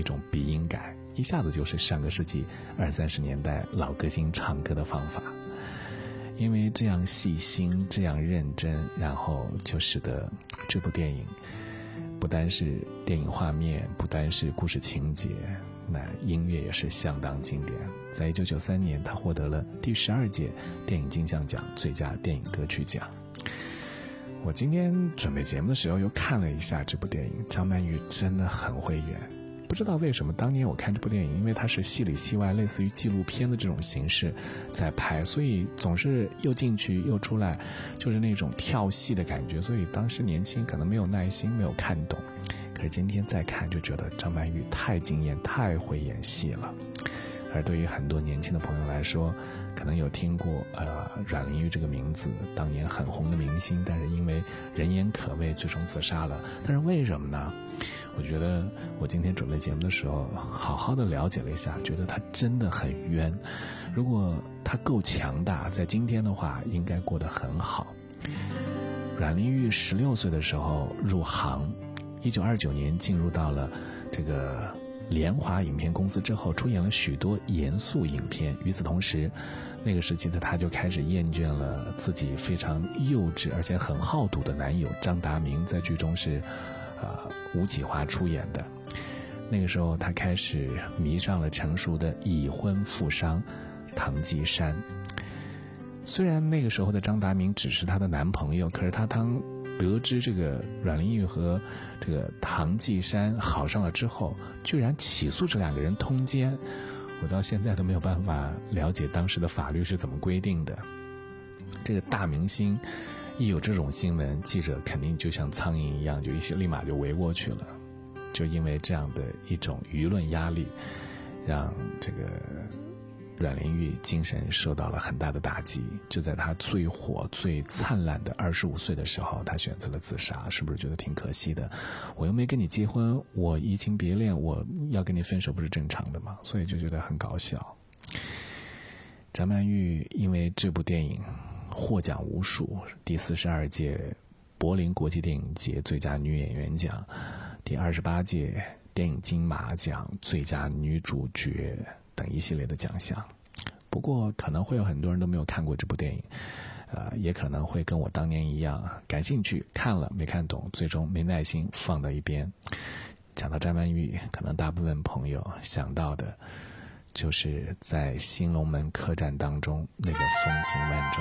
种鼻音感，一下子就是上个世纪20-30年代老歌星唱歌的方法。因为这样细心，这样认真，然后就使得这部电影不单是电影画面，不单是故事情节，那音乐也是相当经典。在1993年，他获得了第12届电影金像奖最佳电影歌曲奖。我今天准备节目的时候又看了一下这部电影，张曼玉真的很会演。不知道为什么当年我看这部电影，因为它是戏里戏外类似于纪录片的这种形式在拍，所以总是又进去又出来，就是那种跳戏的感觉，所以当时年轻可能没有耐心，没有看懂。可是今天再看就觉得张曼玉太惊艳，太会演戏了。而对于很多年轻的朋友来说，可能有听过阮玲玉这个名字，当年很红的明星，但是因为人言可畏最终自杀了。但是为什么呢？我觉得我今天准备节目的时候好好的了解了一下，觉得她真的很冤。如果她够强大，在今天的话应该过得很好。阮玲玉16岁的时候入行，1929年进入到了这个联华影片公司之后，出演了许多严肃影片。与此同时，那个时期的他就开始厌倦了自己非常幼稚而且很好赌的男友张达明，在剧中是吴启华出演的。那个时候他开始迷上了成熟的已婚富商唐季山。虽然那个时候的张达明只是他的男朋友，可是他当得知这个阮玲玉和这个唐季山好上了之后，居然起诉这两个人通奸。我到现在都没有办法了解当时的法律是怎么规定的。这个大明星一有这种新闻，记者肯定就像苍蝇一样，就立马就围过去了。就因为这样的一种舆论压力，让这个阮玲玉精神受到了很大的打击。就在她最火最灿烂的25岁的时候，她选择了自杀。是不是觉得挺可惜的？我又没跟你结婚，我移情别恋，我要跟你分手不是正常的吗？所以就觉得很搞笑。张曼玉因为这部电影获奖无数，第42届柏林国际电影节最佳女演员奖，第28届电影金马奖最佳女主角等一系列的奖项。不过可能会有很多人都没有看过这部电影，也可能会跟我当年一样感兴趣，看了没看懂，最终没耐心放到一边。讲到张曼玉，可能大部分朋友想到的就是在新龙门客栈当中那个风情万种